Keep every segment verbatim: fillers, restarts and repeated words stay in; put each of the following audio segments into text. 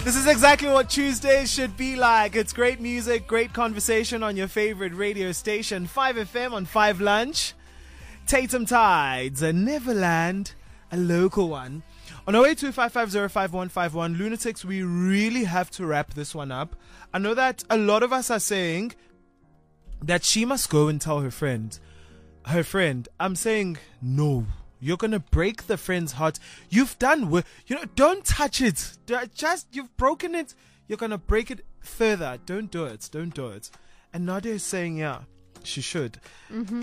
This is exactly what Tuesdays should be like. It's great music, great conversation on your favorite radio station, five F M on five Lunch. Tatum Tides, a Neverland, a local one. On oh eight two five five zero five one five one, Lunatics, we really have to wrap this one up. I know that a lot of us are saying that she must go and tell her friend. Her friend, I'm saying no. You're going to break the friend's heart. You've done, you know, don't touch it. Just, you've broken it. You're going to break it further. Don't do it. Don't do it. And Nadia is saying, yeah, she should. Mm-hmm.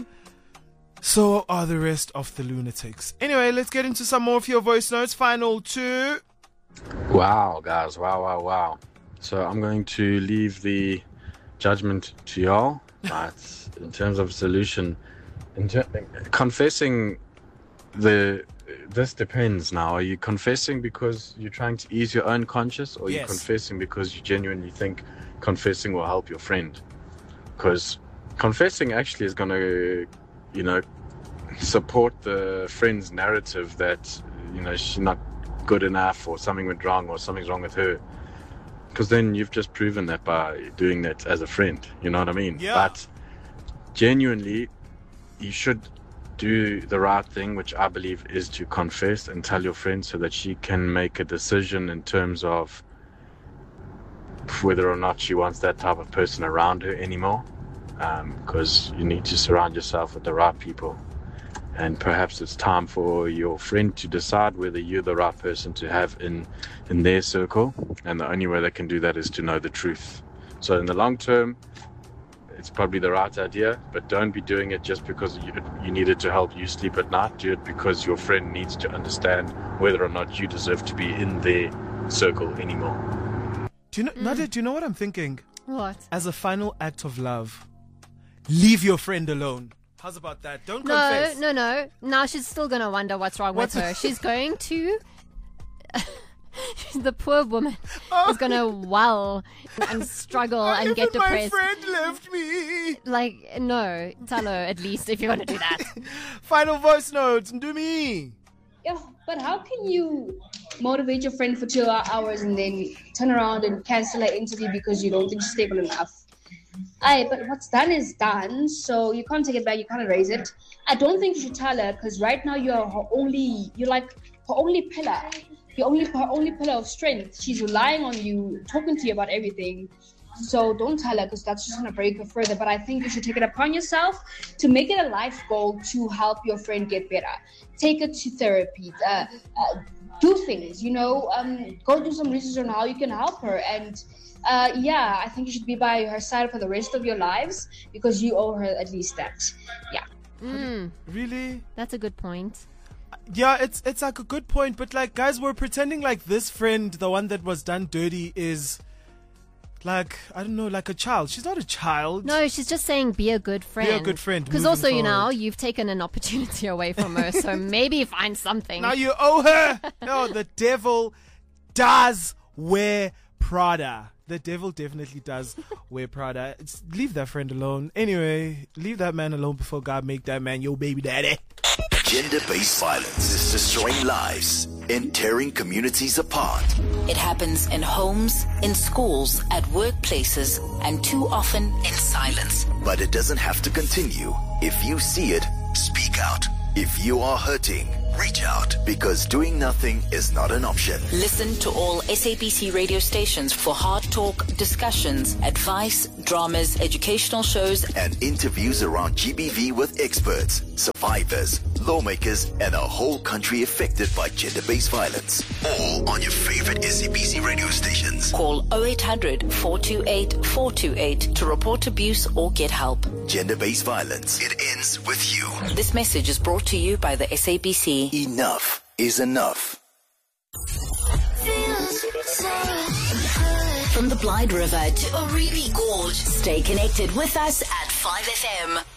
So are the rest of the Lunatics. Anyway, let's get into some more of your voice notes. Final two. Wow, guys. Wow, wow, wow. So I'm going to leave the judgment to y'all. But in terms of solution, in ter- confessing... The this depends now. Are you confessing because you're trying to ease your own conscience, or are Yes. you confessing because you genuinely think confessing will help your friend? Because confessing actually is going to, you know, support the friend's narrative that, you know, she's not good enough, or something went wrong, or something's wrong with her. Because then you've just proven that by doing that as a friend. You know what I mean? Yeah. But genuinely, you should do the right thing, which I believe is to confess and tell your friend so that she can make a decision in terms of whether or not she wants that type of person around her anymore. Because um, you need to surround yourself with the right people. And perhaps it's time for your friend to decide whether you're the right person to have in, in their circle. And the only way they can do that is to know the truth. So in the long term, it's probably the right idea, but don't be doing it just because you, you need it to help you sleep at night. Do it because your friend needs to understand whether or not you deserve to be in their circle anymore. Do you know, Mm. Nadia, do you know what I'm thinking? What? As a final act of love, leave your friend alone. How's about that? Don't No, confess. no, no. Now she's still going to wonder what's wrong What's- with her. She's going to... the poor woman Oh. is going to wail and struggle and get Even my depressed. friend left me. Like, no. Tell her at least if you're going to do that. Final voice notes. Do me. Yeah, but how can you motivate your friend for two hours and then turn around and cancel her interview because you don't think she's stable enough? Aye, but what's done is done, so you can't take it back, you can't erase it. I don't think you should tell her, because right now you're her only, you're like her only pillar. You're only her only pillar of strength. She's relying on you, talking to you about everything. So don't tell her, because that's just going to break her further. But I think you should take it upon yourself to make it a life goal to help your friend get better. Take her to therapy. Uh, uh, do things, you know, um, go do some research on how you can help her. And uh, yeah, I think you should be by her side for the rest of your lives, because you owe her at least that. Yeah. Mm, Really? that's a good point. Yeah, it's it's like a good point, but like, guys, we're pretending like this friend, the one that was done dirty, is like, I don't know, like a child. She's not a child. No, she's just saying be a good friend. good friend, Because moving also, you know, forward. you've taken an opportunity away from her, so maybe find something. Now you owe her. No, the devil does wear Prada. The devil definitely does wear Prada. It's, leave that friend alone. Anyway, leave that man alone before God make that man your baby daddy. Gender-based violence is destroying lives and tearing communities apart. It happens in homes, in schools, at workplaces, and too often in silence. But it doesn't have to continue. If you see it, speak out. If you are hurting, reach out, because doing nothing is not an option. Listen to all S A B C radio stations for hard talk, discussions, advice, dramas, educational shows, And interviews around G B V with experts, survivors, lawmakers, and a whole country affected by gender-based violence. All on your favorite S A B C radio stations. Call oh eight hundred, four two eight, four two eight to report abuse or get help. Gender-based violence. It ends with you. This message is brought to you by the S A B C. Enough is enough. From the Blyde River to Oribi Gorge, stay connected with us at five F M.